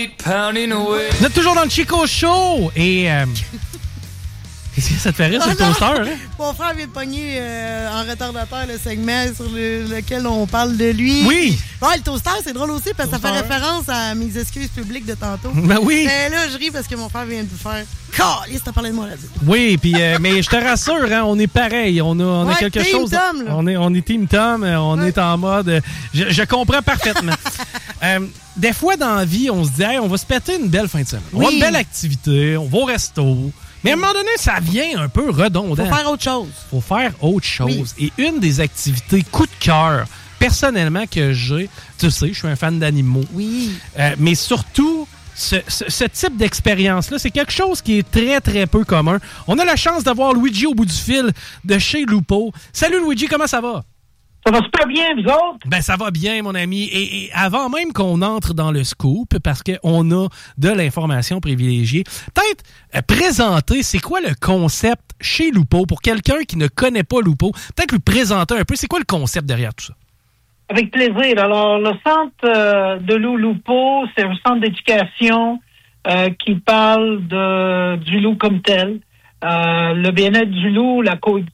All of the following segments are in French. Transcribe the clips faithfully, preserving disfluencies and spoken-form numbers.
Vous êtes toujours dans le Chico Show et... Euh... Qu'est-ce que ça te fait rire, c'est oh le toaster, hein? Mon frère vient de pogner euh, en retardateur le segment sur le, lequel on parle de lui. Oui! Ouais, le toaster, c'est drôle aussi parce que ça fait référence à mes excuses publiques de tantôt. Ben oui! Mais là, je ris parce que mon frère vient de vous faire... Calisse, t'as parlé de moi là-dessus. Oui, puis euh, mais je te rassure, hein, on est pareil. On a, on ouais, a quelque team chose... Tom, là. On est, on est Team Tom, on ouais. est en mode... Euh, je, je comprends parfaitement. euh, des fois, dans la vie, on se dit, hey, on va se péter une belle fin de semaine. Oui. On va avoir une belle activité, on va au resto... Mais à un moment donné, ça vient un peu redondant. Faut faire autre chose. Faut faire autre chose. Oui. Et une des activités coup de cœur, personnellement, que j'ai, tu sais, je suis un fan d'animaux. Oui. Euh, mais surtout, ce, ce, ce type d'expérience-là, c'est quelque chose qui est très, très peu commun. On a la chance d'avoir Luigi au bout du fil de chez Lupo. Salut Luigi, comment ça va? Ça va super bien, vous autres? Ben, ça va bien, mon ami. Et, et avant même qu'on entre dans le scoop, parce qu'on a de l'information privilégiée, peut-être euh, présenter, c'est quoi le concept chez Lupo pour quelqu'un qui ne connaît pas Lupo? Peut-être lui présenter un peu, c'est quoi le concept derrière tout ça? Avec plaisir. Alors, le centre euh, de loup Lupo, c'est un centre d'éducation euh, qui parle de, du loup comme tel. Euh, le bien-être du loup, la coexistence,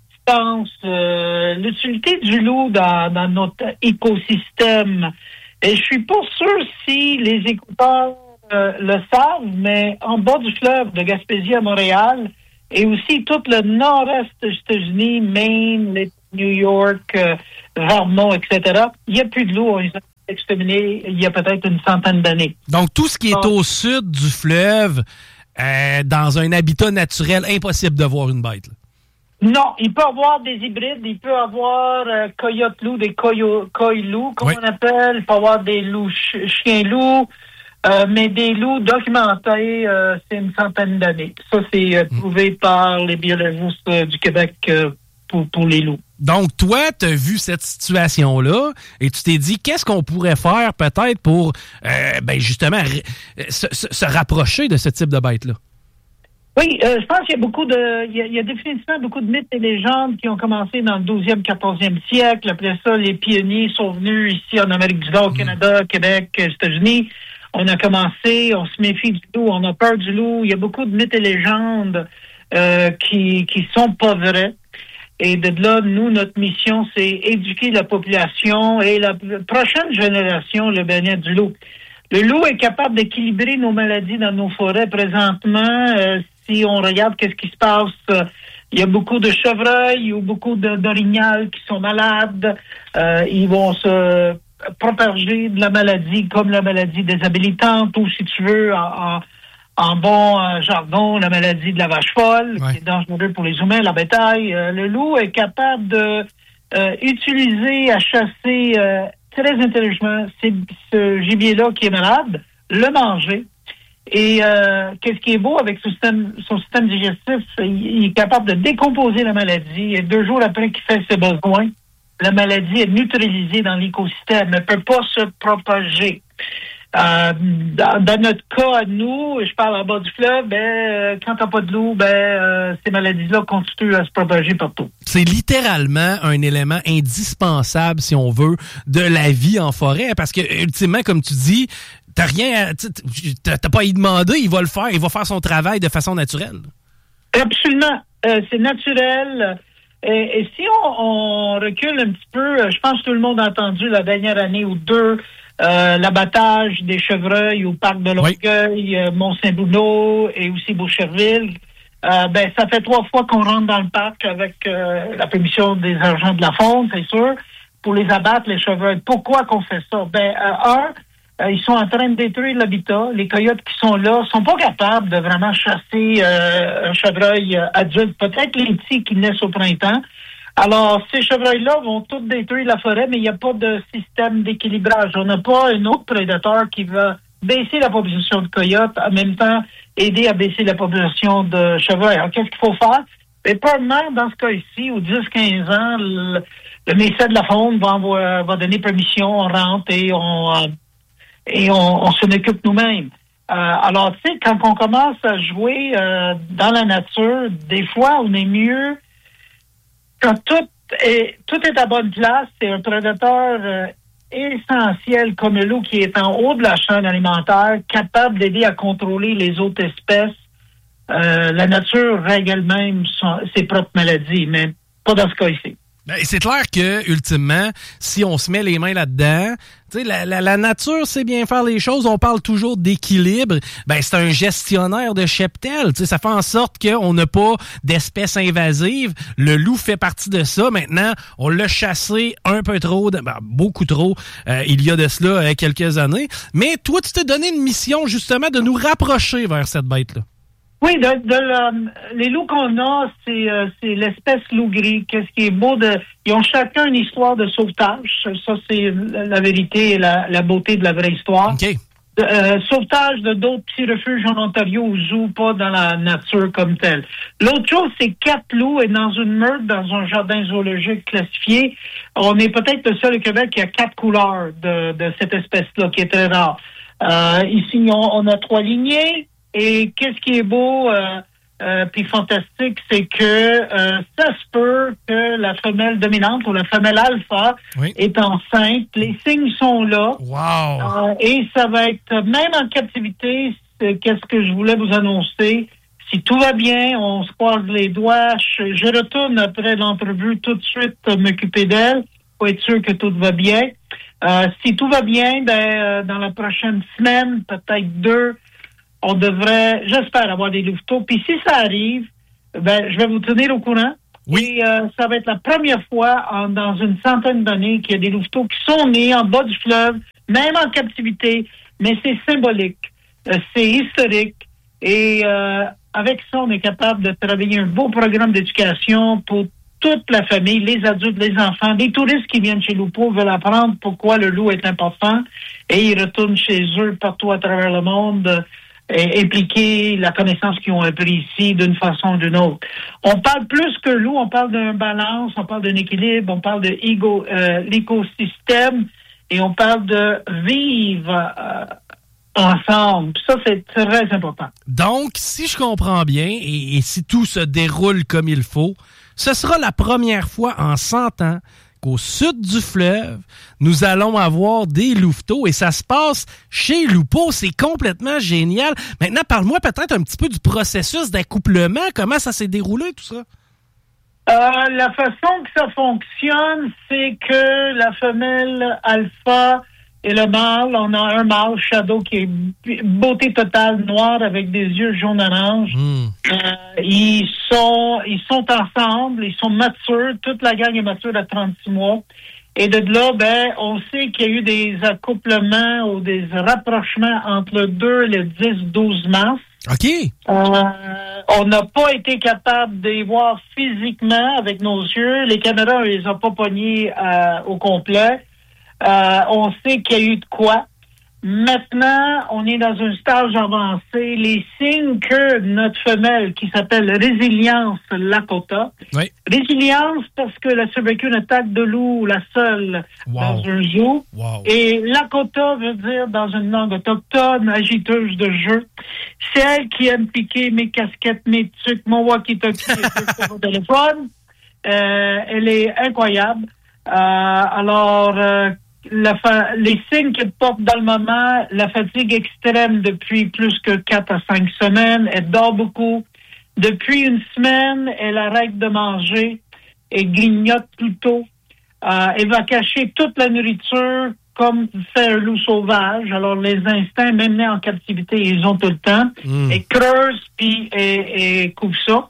Euh, l'utilité du loup dans, dans notre écosystème. Et je suis pas sûr si les écouteurs euh, le savent, mais en bas du fleuve de Gaspésie à Montréal et aussi tout le nord-est des États-Unis, Maine, New York, euh, Vermont, et cetera, il n'y a plus de loup. On les a exterminés il y a peut-être une centaine d'années. Donc, tout ce qui est au sud du fleuve, euh, dans un habitat naturel, impossible de voir une bête, là. Non, il peut avoir des hybrides, il peut avoir euh, coyote-loup, des coyo- coy-loups, comme oui. on appelle, il peut avoir des loups ch- chiens-loups, euh, mais des loups documentés, euh, c'est une centaine d'années. Ça, c'est euh, mm. prouvé par les biologistes euh, du Québec euh, pour, pour les loups. Donc, toi, tu as vu cette situation-là et tu t'es dit, qu'est-ce qu'on pourrait faire peut-être pour, euh, ben justement, r- se, se, se rapprocher de ce type de bête-là? Oui, euh, je pense qu'il y a beaucoup de, il y a, il y a définitivement beaucoup de mythes et légendes qui ont commencé dans le douzième, quatorzième siècle. Après ça, les pionniers sont venus ici en Amérique du Nord, au Canada, Québec, États-Unis. On a commencé, on se méfie du loup, on a peur du loup. Il y a beaucoup de mythes et légendes euh, qui qui sont pas vrais. Et de là, nous, notre mission, c'est éduquer la population et la prochaine génération, le bien-être du loup. Le loup est capable d'équilibrer nos maladies dans nos forêts présentement. Euh, si on regarde qu'est-ce qui se passe, euh, il y a beaucoup de chevreuils ou beaucoup de, d'orignals qui sont malades. Euh, ils vont se propager de la maladie comme la maladie déshabilitante ou, si tu veux, en, en, en bon euh, jargon, la maladie de la vache folle, ouais. qui est dangereux pour les humains, la bétail. Euh, le loup est capable de euh, utiliser à chasser euh, très intelligemment c'est ce gibier-là qui est malade, le manger. Et euh, qu'est-ce qui est beau avec son système, son système digestif, il est capable de décomposer la maladie et deux jours après qu'il fait ses besoins, la maladie est neutralisée dans l'écosystème, elle ne peut pas se propager. Euh, dans, dans notre cas, nous, je parle en bas du fleuve, ben, euh, quand t'as pas de loup, ben, euh, ces maladies-là continuent à se propager partout. C'est littéralement un élément indispensable, si on veut, de la vie en forêt, parce que, ultimement, comme tu dis, t'as rien, à, t'as, t'as pas à y demander, il va le faire, il va faire son travail de façon naturelle. Absolument. Euh, c'est naturel. Et, et si on, on recule un petit peu, je pense que tout le monde a entendu la dernière année ou deux, Euh, l'abattage des chevreuils au parc de Longueuil, oui. euh, Mont-Saint-Bruno et aussi Boucherville. Euh, ben, ça fait trois fois qu'on rentre dans le parc avec euh, la permission des agents de la faune, c'est sûr, pour les abattre, les chevreuils. Pourquoi qu'on fait ça? Ben, euh, un, euh, ils sont en train de détruire l'habitat. Les coyotes qui sont là sont pas capables de vraiment chasser euh, un chevreuil euh, adulte. Peut-être les petits qui naissent au printemps. Alors, ces chevreuils-là vont tous détruire la forêt, mais il n'y a pas de système d'équilibrage. On n'a pas un autre prédateur qui va baisser la population de coyotes, en même temps aider à baisser la population de chevreuils. Alors, qu'est-ce qu'il faut faire? Et probablement, dans ce cas ici, aux dix à quinze ans, le, le ministère de la Faune va, envoyer, va donner permission, on rentre et on, euh, et on, on s'en occupe nous-mêmes. Euh, alors, tu sais, quand on commence à jouer euh, dans la nature, des fois, on est mieux quand tout est, tout est à bonne place, c'est un prédateur euh, essentiels comme le loup qui est en haut de la chaîne alimentaire, capable d'aider à contrôler les autres espèces. Euh, la nature règle elle-même son, ses propres maladies, mais pas dans ce cas ici. Ben, c'est clair que, ultimement, si on se met les mains là-dedans, tu sais, la, la, la nature sait bien faire les choses. On parle toujours d'équilibre. Ben, c'est un gestionnaire de cheptel. Tu sais, ça fait en sorte qu'on n'a pas d'espèces invasives. Le loup fait partie de ça. Maintenant, on l'a chassé un peu trop, ben, beaucoup trop, euh, il y a de cela euh, quelques années. Mais toi, tu t'es donné une mission, justement, de nous rapprocher vers cette bête-là. Oui, de, de la, les loups qu'on a, c'est, euh, c'est l'espèce loup gris. Qu'est-ce qui est beau de, ils ont chacun une histoire de sauvetage. Ça, c'est la vérité et la, la beauté de la vraie histoire. Okay. De, euh, sauvetage de d'autres petits refuges en Ontario au zoo, pas dans la nature comme telle. L'autre chose, c'est quatre loups et dans une meute, dans un jardin zoologique classifié, on est peut-être le seul au Québec qui a quatre couleurs de, de cette espèce-là, qui est très rare. Euh, ici, on, on a trois lignées. Et qu'est-ce qui est beau euh, euh, puis fantastique, c'est que euh, ça se peut que la femelle dominante ou la femelle alpha oui. est enceinte. Les signes sont là. Wow. Euh, et ça va être, même en captivité, qu'est-ce que je voulais vous annoncer. Si tout va bien, on se croise les doigts. Je, je retourne après l'entrevue tout de suite m'occuper d'elle pour être sûr que tout va bien. Euh, si tout va bien, ben euh, dans la prochaine semaine, peut-être deux, on devrait, j'espère, avoir des louveteaux. Puis si ça arrive, ben je vais vous tenir au courant. Oui. Et euh, ça va être la première fois en, dans une centaine d'années qu'il y a des louveteaux qui sont nés en bas du fleuve, même en captivité. Mais c'est symbolique, euh, c'est historique. Et euh, avec ça, on est capable de travailler un beau programme d'éducation pour toute la famille, les adultes, les enfants, les touristes qui viennent chez Loupo veulent apprendre pourquoi le loup est important et ils retournent chez eux partout à travers le monde et impliquer la connaissance qu'ils ont appris ici d'une façon ou d'une autre. On parle plus que loup, on parle d'un balance, on parle d'un équilibre, on parle de égo, euh, l'écosystème et on parle de vivre euh, ensemble. Ça, c'est très important. Donc, si je comprends bien et, et si tout se déroule comme il faut, ce sera la première fois en cent ans qu'au sud du fleuve, nous allons avoir des louveteaux et ça se passe chez Loupo. C'est complètement génial. Maintenant, parle-moi peut-être un petit peu du processus d'accouplement. Comment ça s'est déroulé, tout ça? Euh, la façon que ça fonctionne, c'est que la femelle alpha et le mâle, on a un mâle shadow qui est beauté totale, noir avec des yeux jaune-orange. Mmh. Euh, ils sont ils sont ensemble, ils sont matures, toute la gang est mature à trente-six mois. Et de là, ben, on sait qu'il y a eu des accouplements ou des rapprochements entre le deux et le dix douze mars. OK. Euh, on n'a pas été capable de les voir physiquement avec nos yeux. Les caméras, on les a pas pognés euh, au complet. Euh, on sait qu'il y a eu de quoi. Maintenant, on est dans un stage avancé. Les signes que notre femelle, qui s'appelle Résilience Lakota, oui. Résilience parce que la survécu une attaque de loup, la seule wow. dans un zoo. Wow. Et Lakota veut dire, dans une langue autochtone, agiteuse de jeu. C'est elle qui a impliqué mes casquettes, mes trucs, mon walkie-talkie et mon téléphone. Euh, elle est incroyable. Euh, alors, euh, La fa- les signes qu'elle porte dans le moment, la fatigue extrême depuis plus que quatre à cinq semaines, elle dort beaucoup. Depuis une semaine, elle arrête de manger, elle grignote plutôt. Euh, elle va cacher toute la nourriture comme fait un loup sauvage. Alors les instincts, même nés en captivité, ils ont tout le temps. Mmh. Elle creuse puis elle, elle couvre ça.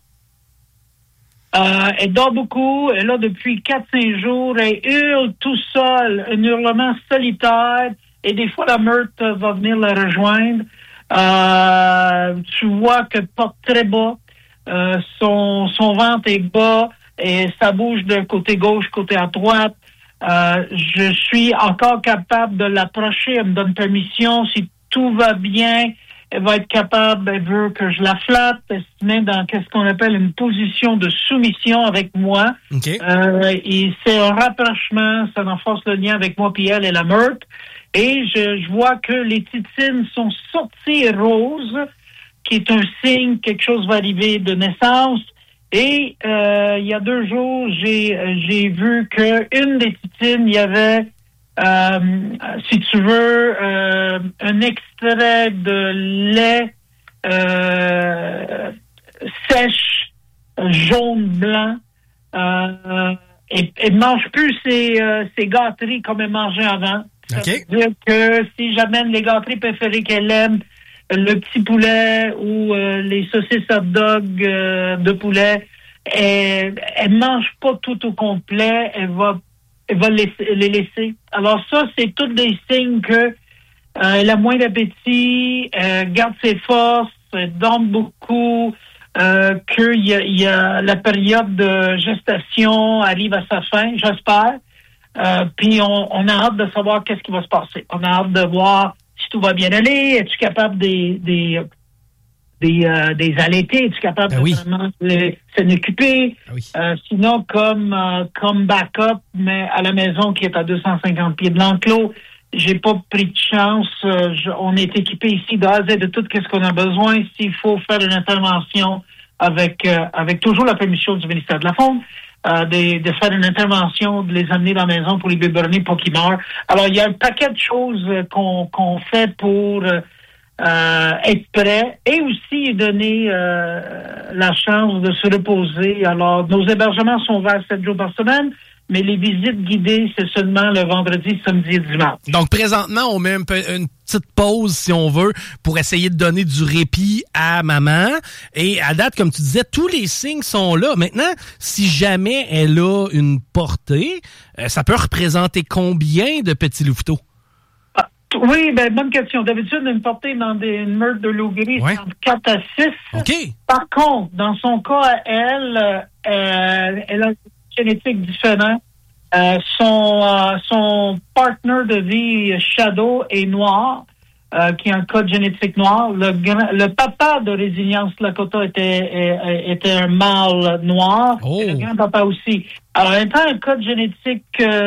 Euh, elle dort beaucoup, elle est là depuis quatre à cinq jours, elle hurle tout seul, un hurlement solitaire, et des fois la meute va venir la rejoindre. Euh, tu vois qu'elle porte très bas, euh, son, son ventre est bas, et ça bouge d'un côté gauche, côté à droite. Euh, je suis encore capable de l'approcher, elle me donne permission, si tout va bien. Elle va être capable, elle veut que je la flatte, elle se met dans qu'est-ce qu'on appelle une position de soumission avec moi. Okay. Euh, et c'est un rapprochement, ça renforce le lien avec moi puis elle et la meute. Et je, je vois que les tétines sont sorties roses, qui est un signe que quelque chose va arriver de naissance. Et euh, il y a deux jours, j'ai j'ai vu que une des tétines, il y avait euh, si tu veux, euh, un extrait de lait euh, sèche, jaune, blanc. Euh, et, et mange plus ces, euh, ces gâteries comme elle mangeait avant. Ça Okay. veut dire que si j'amène les gâteries préférées qu'elle aime, le petit poulet ou euh, les saucisses hot dog euh, de poulet, elle, elle mange pas tout au complet, elle va, elle va les, les laisser. Alors ça, c'est tous des signes que euh, elle a moins d'appétit, elle garde ses forces, elle dort beaucoup, euh, qu'il y a, il y a la période de gestation arrive à sa fin, j'espère. Euh, puis on, on a hâte de savoir qu'est-ce qui va se passer. On a hâte de voir si tout va bien aller. Es-tu capable des des des, euh, des allaités? Es-tu capable ben de oui. vraiment les, s'en occuper? Ben oui. Euh, sinon, comme euh, comme backup, mais à la maison qui est à deux cent cinquante pieds de l'enclos, j'ai pas pris de chance. Euh, je, on est équipé ici de A à Z de tout ce qu'on a besoin. S'il faut faire une intervention avec euh, avec toujours la permission du ministère de la Faune, euh, de, de faire une intervention, de les amener dans la maison pour les biberonnés pour qu'ils meurent. Alors, il y a un paquet de choses euh, qu'on qu'on fait pour euh, euh, être prêt et aussi donner euh, la chance de se reposer. Alors, nos hébergements sont ouverts sept jours par semaine, mais les visites guidées, c'est seulement le vendredi, samedi et dimanche. Donc, présentement, on met un peu, une petite pause, si on veut, pour essayer de donner du répit à maman. Et à date, comme tu disais, tous les signes sont là. Maintenant, si jamais elle a une portée, euh, ça peut représenter combien de petits louveteaux? Ah, oui, ben bonne question. D'habitude, une portée dans des, une meurtre de loup gris, Ouais. c'est entre quatre à six. OK. Par contre, dans son cas à elle, euh, elle a une génétique différente. Euh, son, euh, son partner de vie, Shadow, est noir, euh, qui a un code génétique noir. Le, grand, le papa de Résilience Lakota était, était un mâle noir. Oh. Et le grand-papa aussi. Alors, en étant un code génétique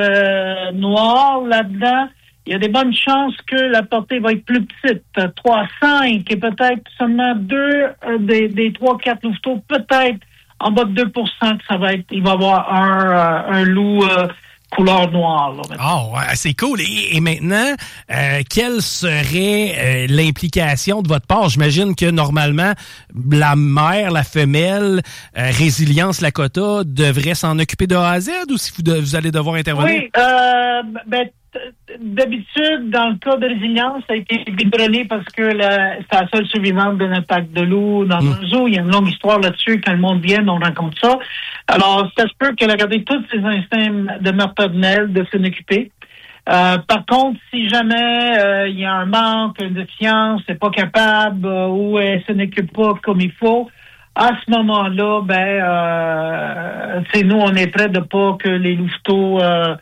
euh, noir là-dedans, il y a des bonnes chances que la portée va être plus petite. trois, cinq et peut-être seulement deux euh, des, des trois, quatre louveteaux, peut-être en bas de deux pour cent que ça va être, il va y avoir un, euh, un loup euh, couleur noire. Là, Oh, ouais, c'est cool. Et, et maintenant, euh, quelle serait euh, l'implication de votre part? J'imagine que normalement, la mère, la femelle, euh, Résilience Lakota devrait s'en occuper de A à Z ou si vous, de, vous allez devoir intervenir? Oui, euh, ben, d'habitude, dans le cas de Résilience, ça a été biberonné parce que la, c'est la seule survivante d'un attaque de loup dans mmh. un zoo. Il y a une longue histoire là-dessus. Quand le monde vient, on raconte ça. Alors, ça se peut qu'elle a gardé tous ses instincts de mère paternelle de s'en occuper. Euh, par contre, si jamais euh, il y a un manque, une déficience, elle n'est pas capable euh, ou elle ne s'en occupe pas comme il faut, à ce moment-là, ben, euh, tu sais, nous, on est prêts de pas que les louveteaux euh,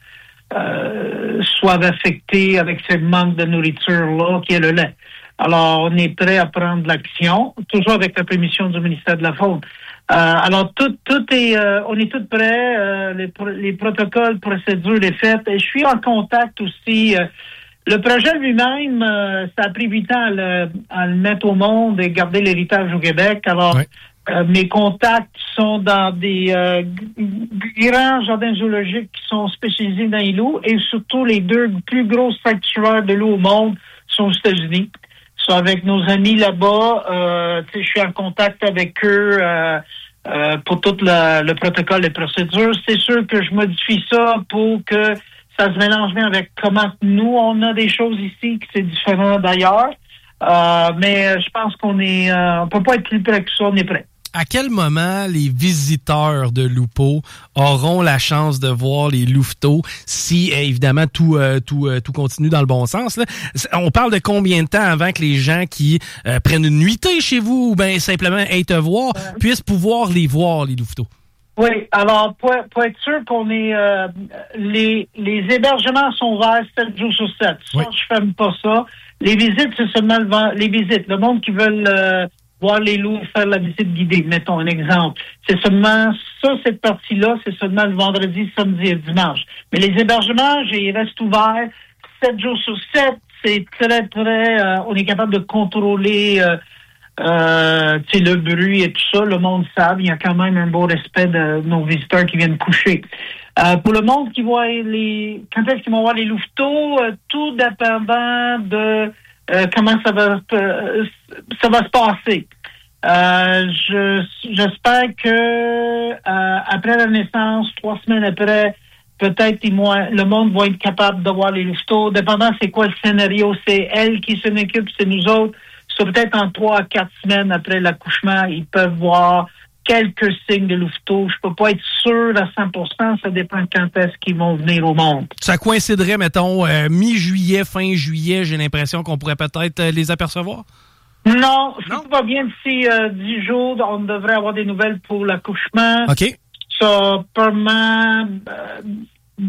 Euh, soient affectés avec ce manque de nourriture-là, qui est le lait. Alors, on est prêt à prendre l'action, toujours avec la permission du ministère de la Faune. Euh, alors, tout, tout est, euh, on est tout prêt, euh, les, les protocoles, procédures, les faites. Et je suis en contact aussi. Euh, le projet lui-même, euh, ça a pris huit ans à le, à le mettre au monde et garder l'héritage au Québec. Alors, ouais. Euh, mes contacts sont dans des euh, g- grands jardins zoologiques qui sont spécialisés dans les loups et surtout les deux plus gros sanctuaires de loups au monde sont aux États-Unis. Sont avec nos amis là-bas. Euh, je suis en contact avec eux euh, euh, pour tout le, le protocole et procédures. C'est sûr que je modifie ça pour que ça se mélange bien avec comment nous, on a des choses ici, que c'est différent d'ailleurs. Euh, mais je pense qu'on est... Euh, on peut pas être plus près que ça, on est prêt. À quel moment les visiteurs de Loupo auront la chance de voir les louveteaux si, évidemment, tout euh, tout euh, tout continue dans le bon sens, là? On parle de combien de temps avant que les gens qui euh, prennent une nuitée chez vous ou bien simplement aient te voir euh... puissent pouvoir les voir, les louveteaux? Oui, alors, pour, pour être sûr qu'on est... Euh, les, les hébergements sont ouverts sept jours sur sept. Ça, oui. Je ferme pas ça. Les visites, c'est seulement le, les visites. Le monde qui veut... Euh, voir les loups, faire la visite guidée, mettons un exemple. C'est seulement ça, cette partie-là, c'est seulement le vendredi, samedi et dimanche. Mais les hébergements, ils restent ouverts sept jours sur sept. C'est très, très... Euh, on est capable de contrôler euh, euh, tu sais, le bruit et tout ça, le monde savent, il y a quand même un beau respect de nos visiteurs qui viennent coucher. Euh, pour le monde qui voit les... Quand est-ce qu'ils vont voir les louveteaux, euh, tout dépendant de euh, comment ça va, euh, ça va se passer. Euh, je, j'espère que euh, après la naissance, trois semaines après, peut-être ils vont, le monde va être capable de voir les louveteaux. Dépendant c'est quoi le scénario, c'est elle qui s'en occupe, c'est nous autres. C'est peut-être en trois à quatre semaines après l'accouchement, ils peuvent voir quelques signes de louveteaux. Je peux pas être sûr à cent pour cent, ça dépend quand est-ce qu'ils vont venir au monde. Ça coïnciderait, mettons, euh, mi-juillet, fin juillet, j'ai l'impression qu'on pourrait peut-être euh, les apercevoir? Non, si tout va bien, d'ici euh, dix jours, on devrait avoir des nouvelles pour l'accouchement. OK. Ça, probablement, euh,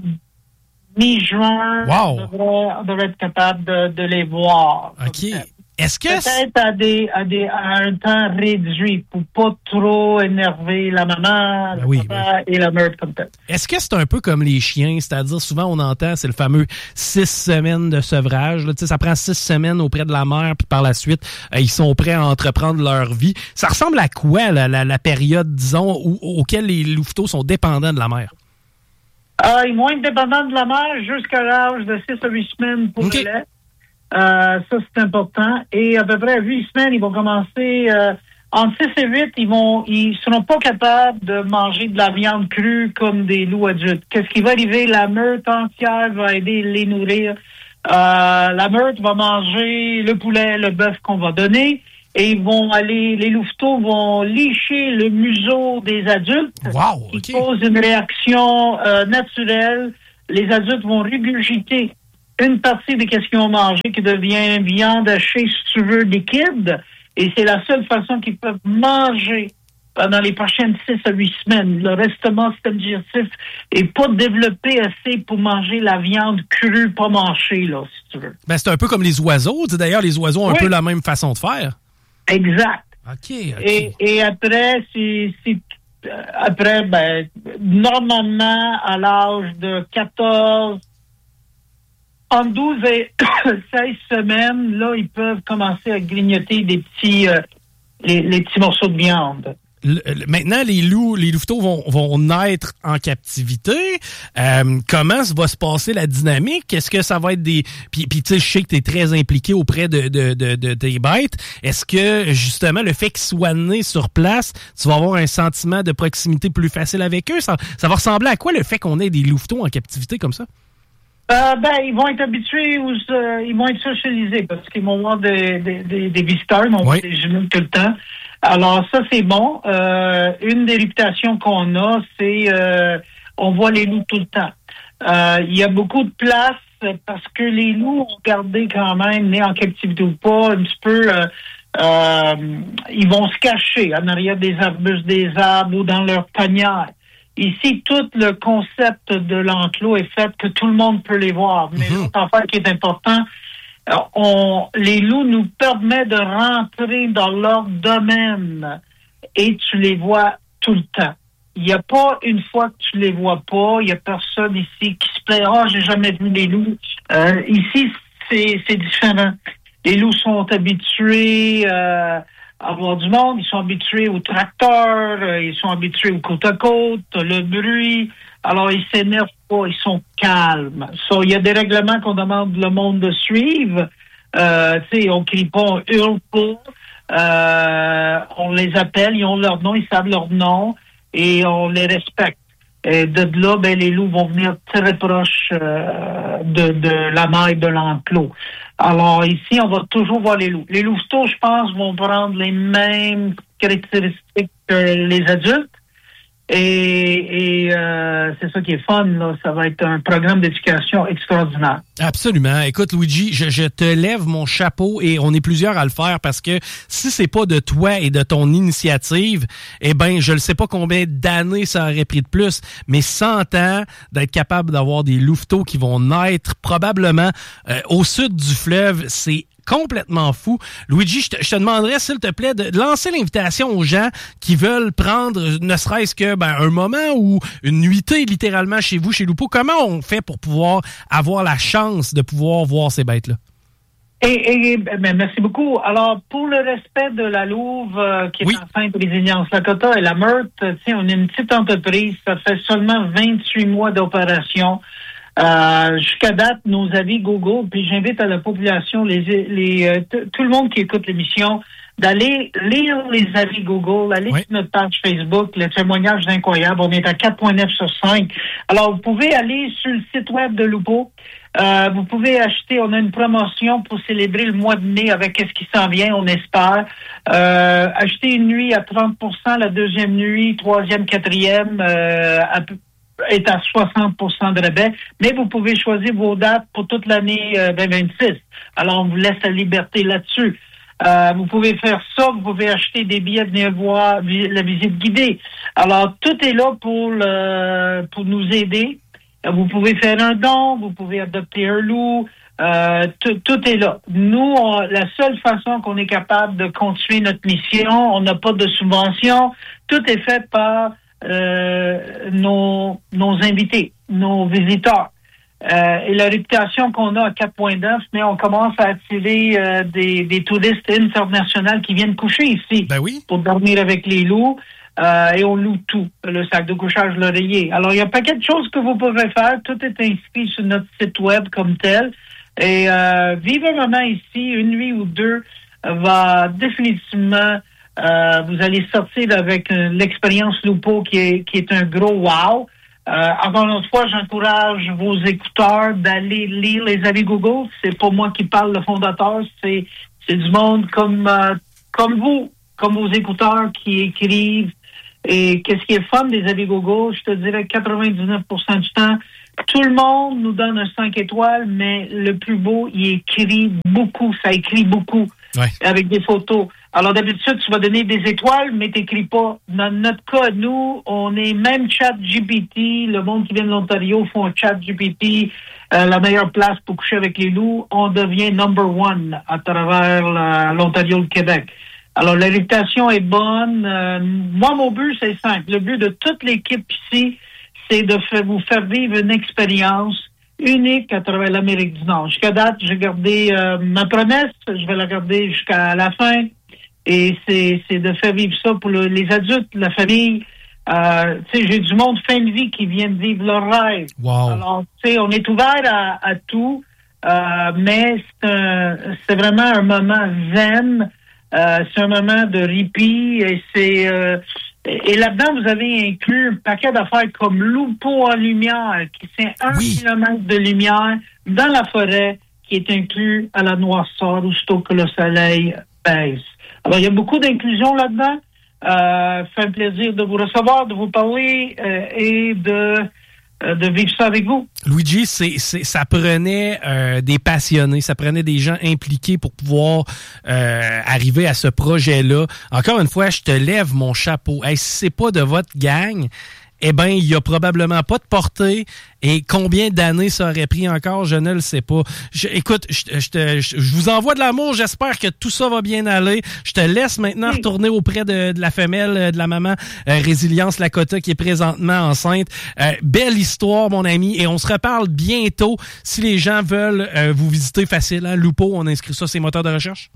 mi-juin, wow. on, devrait, on devrait être capable de, de les voir. OK. Est-ce que peut-être à, des, à, des, à un temps réduit pour pas trop énerver la maman, le oui, papa oui. et la mère comme telle. Est-ce que c'est un peu comme les chiens, c'est-à-dire souvent on entend c'est le fameux six semaines de sevrage, là, ça prend six semaines auprès de la mère puis par la suite euh, ils sont prêts à entreprendre leur vie. Ça ressemble à quoi la, la, la période disons où, auquel les louveteaux sont dépendants de la mère? Euh, ils vont être dépendants de la mère jusqu'à l'âge de six à huit semaines pour okay. le lait. Euh, ça, c'est important. Et à peu près à huit semaines, ils vont commencer... Euh, entre six et huit, ils vont, ils seront pas capables de manger de la viande crue comme des loups adultes. Qu'est-ce qui va arriver? La meute entière va aider à les nourrir. Euh, la meute va manger le poulet, le bœuf qu'on va donner. Et ils vont aller... Les louveteaux vont licher le museau des adultes. Wow, qui okay. cause une réaction euh, naturelle. Les adultes vont régurgiter une partie de ce qu'ils ont mangé qui devient viande hachée, si tu veux, liquide. Et c'est la seule façon qu'ils peuvent manger pendant les prochaines six à huit semaines. Le restement système digestif n'est pas développé assez pour manger la viande crue, pas mâchée, là, si tu veux. Ben, c'est un peu comme les oiseaux. D'ailleurs, les oiseaux ont oui. un peu la même façon de faire. Exact. OK, OK. Et, et après, c'est... c'est après, ben, normalement, à l'âge de quatorze, entre douze et seize semaines, là, ils peuvent commencer à grignoter des petits, euh, les, les petits morceaux de viande. Le, le, maintenant, les loups, les louveteaux vont, vont naître en captivité. Euh, comment va se passer la dynamique? Est-ce que ça va être des... Puis, puis tu sais, je sais que tu es très impliqué auprès de, de, de, de tes bêtes. Est-ce que, justement, le fait qu'ils soient nés sur place, tu vas avoir un sentiment de proximité plus facile avec eux? Ça, ça va ressembler à quoi, le fait qu'on ait des louveteaux en captivité comme ça? Euh, ben, ils vont être habitués ou euh, ils vont être socialisés parce qu'ils vont voir des, des, des, des visiteurs, ils vont voir des genoux tout le temps. Alors, ça, c'est bon. Euh, une des réputations qu'on a, c'est euh, on voit les loups tout le temps. Euh, il y a beaucoup de place parce que les loups ont gardé quand même, nés en captivité ou pas, un petit peu... Euh, euh, ils vont se cacher en arrière des arbustes, des arbres ou dans leur tanière. Ici, tout le concept de l'enclos est fait que tout le monde peut les voir. Mais mm-hmm. l'autre affaire qui est important, on, les loups nous permettent de rentrer dans leur domaine et tu les vois tout le temps. Il n'y a pas une fois que tu les vois pas, il n'y a personne ici qui se plaît. Ah, oh, j'ai jamais vu les loups. Euh, ici, c'est, c'est différent. Les loups sont habitués euh, à voir du monde, ils sont habitués aux tracteurs, euh, ils sont habitués au côte à côte, le bruit. Alors, ils s'énervent pas, ils sont calmes. So, il y a des règlements qu'on demande le monde de suivre. Euh, tu sais, on crie pas, on hurle pas. Euh, on les appelle, ils ont leur nom, ils savent leur nom et on les respecte. Et de là, ben, les loups vont venir très proches euh, de, de la maille de l'enclos. Alors ici, on va toujours voir les loups. Les louveteaux, je pense, vont prendre les mêmes caractéristiques que les adultes. Et, et euh, c'est ça qui est fun, là. Ça va être un programme d'éducation extraordinaire. Absolument. Écoute, Luigi, je, je te lève mon chapeau et on est plusieurs à le faire parce que si c'est pas de toi et de ton initiative, eh ben, je ne sais pas combien d'années ça aurait pris de plus, mais cent ans d'être capable d'avoir des louveteaux qui vont naître probablement euh, au sud du fleuve, c'est complètement fou. Luigi, je te, je te demanderais, s'il te plaît, de lancer l'invitation aux gens qui veulent prendre, ne serait-ce que ben, un moment ou une nuitée littéralement chez vous, chez Lupo. Comment on fait pour pouvoir avoir la chance de pouvoir voir ces bêtes-là? Et, et ben, merci beaucoup. Alors, pour le respect de la louve euh, qui est oui. en Sainte-Résilience Lakota et la Meurthe, tiens, on est une petite entreprise, ça fait seulement vingt-huit mois d'opération. Euh, jusqu'à date, nos avis Google, puis j'invite à la population, les, les euh, t- tout le monde qui écoute l'émission, d'aller lire les avis Google, aller oui. sur notre page Facebook, le témoignage incroyable. On est à quatre virgule neuf sur cinq. Alors, vous pouvez aller sur le site web de Lupo. Euh, vous pouvez acheter, on a une promotion pour célébrer le mois de mai avec ce qui s'en vient, on espère. Euh, acheter une nuit à trente pour cent, la deuxième nuit, troisième, quatrième, euh, à, est à soixante pour cent de rabais. Mais vous pouvez choisir vos dates pour toute l'année euh, vingt vingt-six. Alors, on vous laisse la liberté là-dessus. Euh, vous pouvez faire ça, vous pouvez acheter des billets, venir voir la visite guidée. Alors, tout est là pour le, pour nous aider. Vous pouvez faire un don, vous pouvez adopter un loup, euh, tout, tout est là. Nous, on, la seule façon qu'on est capable de continuer notre mission, on n'a pas de subvention, tout est fait par euh, nos, nos invités, nos visiteurs. Euh, et la réputation qu'on a à quatre virgule neuf, mais on commence à attirer euh, des, des touristes internationaux qui viennent coucher ici ben oui. pour dormir avec les loups. Euh, et on loue tout, le sac de couchage, l'oreiller. Alors, il y a un paquet de choses que vous pouvez faire. Tout est inscrit sur notre site web comme tel. Et euh, vivre un moment ici, une nuit ou deux, va définitivement... Euh, vous allez sortir avec euh, l'expérience Lupo qui est, qui est un gros wow. Euh, encore une fois, j'encourage vos écouteurs d'aller lire les avis Google. C'est pas moi qui parle, le fondateur. C'est, c'est du monde comme, euh, comme vous, comme vos écouteurs qui écrivent. Et qu'est-ce qui est fun des avis Google? Je te dirais quatre-vingt-dix-neuf pour cent du temps, tout le monde nous donne un cinq étoiles, mais le plus beau, il écrit beaucoup, ça écrit beaucoup, ouais. avec des photos. Alors d'habitude, tu vas donner des étoiles, mais t'écris pas. Dans notre cas, nous, on est même chat G P T, le monde qui vient de l'Ontario font un chat G P T, euh, la meilleure place pour coucher avec les loups, on devient number one à travers la, l'Ontario, le Québec. Alors, la réputation est bonne. Euh, moi, mon but, c'est simple. Le but de toute l'équipe ici, c'est de faire, vous faire vivre une expérience unique à travers l'Amérique du Nord. Jusqu'à date, j'ai gardé euh, ma promesse. Je vais la garder jusqu'à la fin. Et c'est, c'est de faire vivre ça pour le, les adultes, la famille. Euh, tu sais, j'ai du monde fin de vie qui viennent vivre leur rêve. Wow. Alors, tu sais, on est ouvert à, à tout, euh, mais c'est, un, c'est vraiment un moment zen. Euh, c'est un moment de répit et c'est euh, et là-dedans vous avez inclus un paquet d'affaires comme Lupo en lumière, qui c'est un oui. kilomètre de lumière dans la forêt qui est inclus à la noirceur aussitôt que le soleil baisse. Alors il y a beaucoup d'inclusion là-dedans. Euh, fait un plaisir de vous recevoir, de vous parler euh, et de de vivre ça avec vous. Luigi, c'est, c'est, ça prenait euh, des passionnés, ça prenait des gens impliqués pour pouvoir euh, arriver à ce projet-là. Encore une fois, je te lève mon chapeau. Hey, si c'est pas de votre gang, eh bien, il n'y a probablement pas de portée. Et combien d'années ça aurait pris encore, je ne le sais pas. Je, écoute, je, je, te, je, je vous envoie de l'amour. J'espère que tout ça va bien aller. Je te laisse maintenant oui. retourner auprès de, de la femelle, de la maman euh, Résilience Lakota qui est présentement enceinte. Euh, belle histoire, mon ami. Et on se reparle bientôt. Si les gens veulent euh, vous visiter, facile, hein? Lupo, on inscrit ça sur les moteurs de recherche.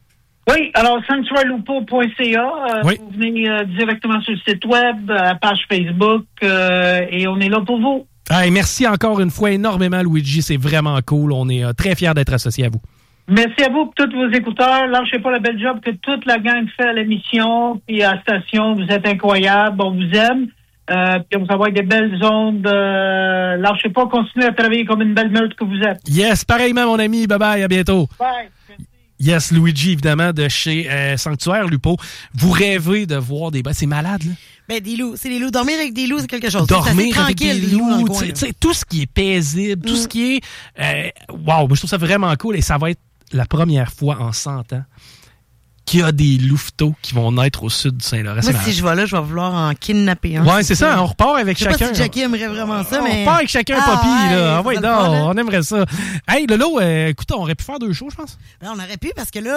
Oui, alors sanctuaire lupo point c a, euh, oui. vous venez euh, directement sur le site web, à la page Facebook, euh, et on est là pour vous. Hey, merci encore une fois énormément, Luigi, c'est vraiment cool. On est euh, très fiers d'être associés à vous. Merci à vous pour tous vos écouteurs. Lâchez pas le bel job que toute la gang fait à l'émission et à la station. Vous êtes incroyables, on vous aime. Euh, puis on vous envoie des belles ondes. Euh, lâchez pas, continuez à travailler comme une belle meute que vous êtes. Yes, pareillement mon ami, bye bye, à bientôt. Bye. Yes, Luigi, évidemment, de chez euh, Sanctuaire Lupo. Vous rêvez de voir des... Ben, c'est malade, là. Ben, des loups. C'est des loups. Dormir avec des loups, c'est quelque chose. Dormir c'est avec des loups. loups Tu sais, tout ce qui est paisible, tout mm. ce qui est... Euh, wow, je trouve ça vraiment cool. Et ça va être la première fois en cent ans qu'il y a des louveteaux qui vont naître au sud du Saint-Laurent. Moi, si je vais là, je vais vouloir en kidnapper un. Ouais, c'est ça. ça. On repart avec je sais chacun. Pas si Jackie aimerait vraiment ça, on mais... On repart avec chacun un ah, papy, ouais, là. Ouais, non, fun, on aimerait ça. Hey, Lolo, euh, écoute, on aurait pu faire deux shows, je pense. Ben, on aurait pu, parce que là,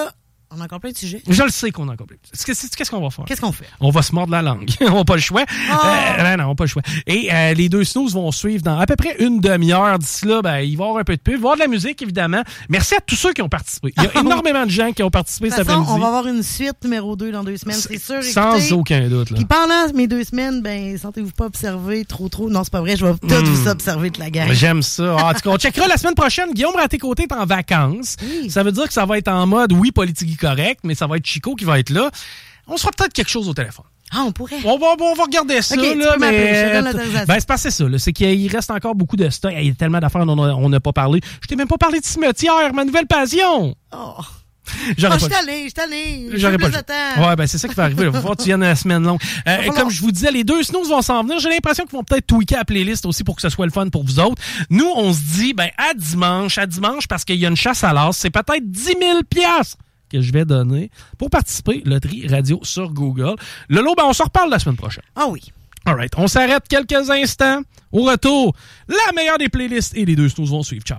On a encore plein de sujets. Je le sais qu'on a encore plein de sujets. Qu'est-ce qu'on va faire? Qu'est-ce qu'on fait? On va se mordre la langue. On n'a pas le choix. Oh! Euh, non, non, on n'a pas le choix. Et euh, les deux snooze vont suivre dans à peu près une demi-heure. D'ici là, ben, il va y avoir un peu de pub, il va y avoir de la musique, évidemment. Merci à tous ceux qui ont participé. Il y a énormément de gens qui ont participé de cet après-midi. On va avoir une suite numéro deux dans deux semaines, c'est sûr. Sans écoutez. aucun doute. Là. Puis pendant mes deux semaines, ben, sentez-vous pas observer trop, trop. Non, c'est pas vrai. Je vais tout mmh. vous observer de la gang. J'aime ça. Ah, en tout cas, on checkera la semaine prochaine. Guillaume Raté-Côté est en vacances. Oui. Ça veut dire que ça va être en mode, oui, politique correct, mais ça va être Chico qui va être là. On se fera peut-être quelque chose au téléphone. Ah, on pourrait. On va, on va regarder ça. Okay, là, mais... Ben, c'est passé ça. Là. C'est qu'il reste encore beaucoup de stock. Il y a tellement d'affaires dont on n'a pas parlé. Je t'ai même pas parlé de cimetière, ma nouvelle passion. Oh. J'aurais oh, pas... Je suis allé, je suis allé. J'aurais pas plus de temps. Ouais, ben c'est ça qui va arriver. Il va falloir que tu viennes la semaine longue. Euh, comme je vous disais, les deux snooze vont s'en venir. J'ai l'impression qu'ils vont peut-être tweaker la playlist aussi pour que ce soit le fun pour vous autres. Nous, on se dit, ben à dimanche, à dimanche, parce qu'il y a une chasse à l'as. C'est peut-être dix mille piastres que je vais donner pour participer. Loterie Radio sur Google. Lolo, ben on se reparle la semaine prochaine. Ah oui. All right. On s'arrête quelques instants. Au retour, la meilleure des playlists et les deux snooze vont suivre. Ciao.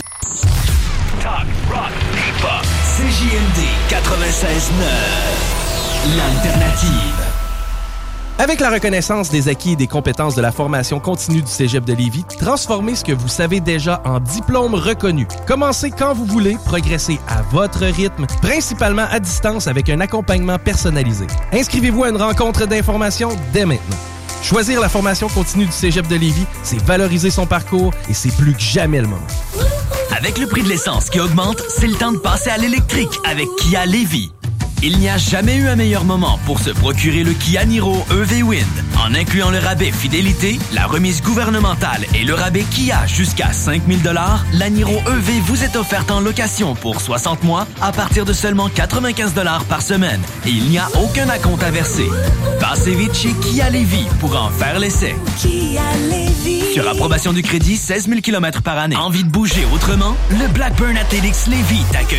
Talk, rock, hip-hop. C J M D quatre-vingt-seize neuf. L'alternative. Avec la reconnaissance des acquis et des compétences de la formation continue du Cégep de Lévis, transformez ce que vous savez déjà en diplôme reconnu. Commencez quand vous voulez, progressez à votre rythme, principalement à distance avec un accompagnement personnalisé. Inscrivez-vous à une rencontre d'information dès maintenant. Choisir la formation continue du Cégep de Lévis, c'est valoriser son parcours et c'est plus que jamais le moment. Avec le prix de l'essence qui augmente, c'est le temps de passer à l'électrique avec Kia Lévis. Il n'y a jamais eu un meilleur moment pour se procurer le Kia Niro E V Wind. En incluant le rabais fidélité, la remise gouvernementale et le rabais Kia jusqu'à cinq mille dollars, la Niro E V vous est offerte en location pour soixante mois à partir de seulement quatre-vingt-quinze dollars par semaine. Et il n'y a aucun acompte à verser. Passez vite chez Kia Lévis pour en faire l'essai. Kia Lévis. Sur approbation du crédit, seize mille kilomètres par année. Envie de bouger autrement? Le Blackburn Athletics Lévis t'accueille